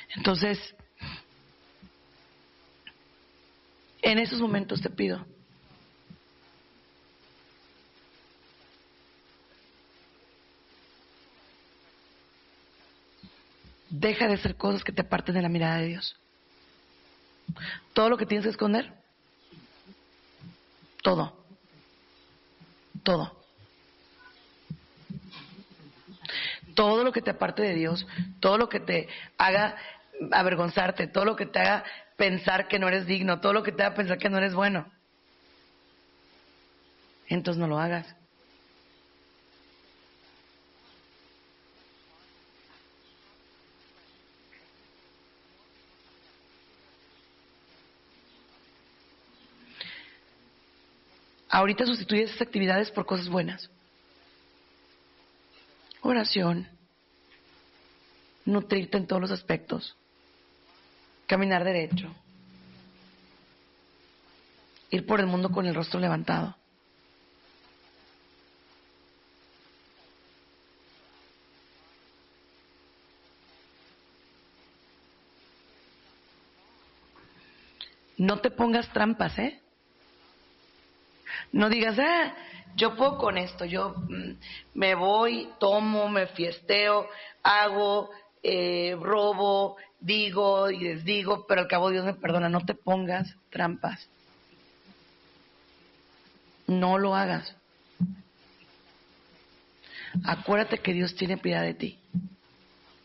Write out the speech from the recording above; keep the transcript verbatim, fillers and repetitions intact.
Entonces, en esos momentos te pido deja de hacer cosas que te aparten de la mirada de Dios. Todo lo que tienes que esconder, todo, todo. Todo lo que te aparte de Dios, todo lo que te haga avergonzarte, todo lo que te haga pensar que no eres digno, todo lo que te haga pensar que no eres bueno, entonces no lo hagas. Ahorita sustituye esas actividades por cosas buenas. Oración, nutrirte en todos los aspectos, caminar derecho, ir por el mundo con el rostro levantado. No te pongas trampas, ¿eh? No digas, ah, yo puedo con esto, yo mm, me voy, tomo, me fiesteo, hago, eh, robo, digo y desdigo, pero al cabo Dios me perdona. No te pongas trampas. No lo hagas. Acuérdate que Dios tiene piedad de ti.